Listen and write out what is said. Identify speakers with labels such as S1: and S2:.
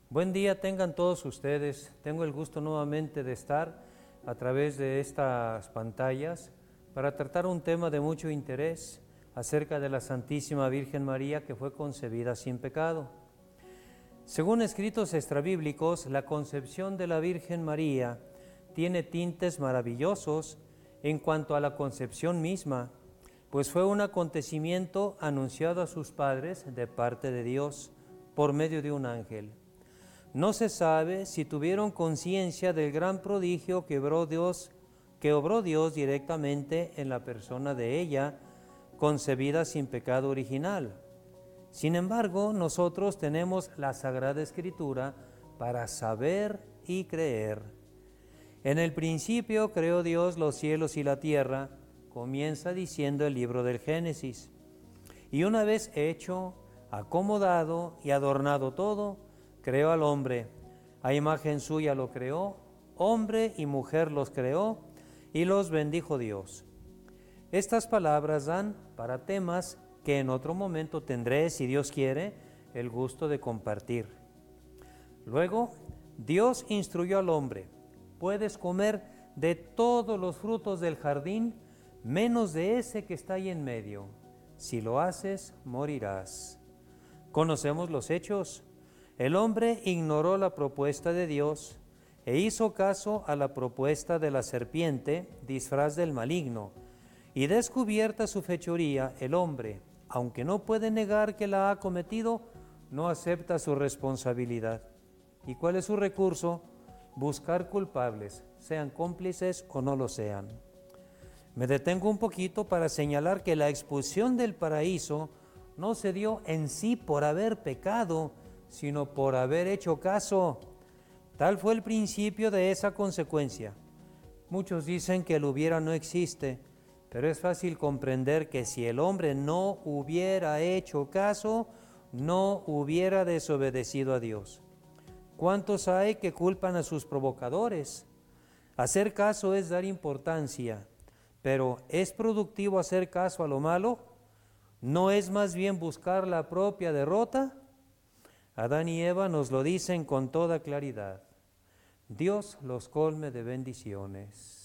S1: Buen día tengan todos ustedes. Tengo el gusto nuevamente de estar a través de estas pantallas para tratar un tema de mucho interés acerca de la Santísima Virgen María que fue concebida sin pecado. Según escritos extrabíblicos, la concepción de la Virgen María tiene tintes maravillosos en cuanto a la concepción misma, pues fue un acontecimiento anunciado a sus padres de parte de Dios por medio de un ángel. No se sabe si tuvieron conciencia del gran prodigio que obró Dios directamente en la persona de ella, concebida sin pecado original. Sin embargo, nosotros tenemos la Sagrada Escritura para saber y creer. En el principio creó Dios los cielos y la tierra, comienza diciendo el libro del Génesis. Y una vez hecho, acomodado y adornado todo, creó al hombre, a imagen suya lo creó, hombre y mujer los creó y los bendijo Dios. Estas palabras dan para temas que en otro momento tendré, si Dios quiere, el gusto de compartir. Luego, Dios instruyó al hombre: puedes comer de todos los frutos del jardín, menos de ese que está ahí en medio. Si lo haces, morirás. Conocemos los hechos. El hombre ignoró la propuesta de Dios e hizo caso a la propuesta de la serpiente, disfraz del maligno, y descubierta su fechoría, el hombre, aunque no puede negar que la ha cometido, no acepta su responsabilidad. ¿Y cuál es su recurso? Buscar culpables, sean cómplices o no lo sean. Me detengo un poquito para señalar que la expulsión del paraíso no se dio en sí por haber pecado, sino por haber hecho caso. Tal fue el principio de esa consecuencia. Muchos dicen que el hubiera no existe, pero es fácil comprender que si el hombre no hubiera hecho caso, no hubiera desobedecido a Dios. ¿Cuántos hay que culpan a sus provocadores? Hacer caso es dar importancia, pero ¿es productivo hacer caso a lo malo? ¿No es más bien buscar la propia derrota? Adán y Eva nos lo dicen con toda claridad. Dios los colme de bendiciones.